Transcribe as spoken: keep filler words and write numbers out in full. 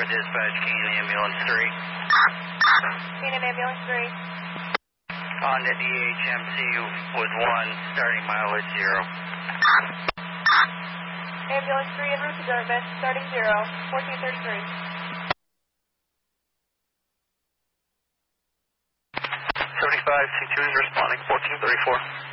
dispatch, Kane Ambulance three. Kane Ambulance three. On the D H M C with one, starting mileage zero. Ambulance three en route to Dartmouth, starting zero, fourteen thirty-three. seventy-five, C two is responding, fourteen thirty-four.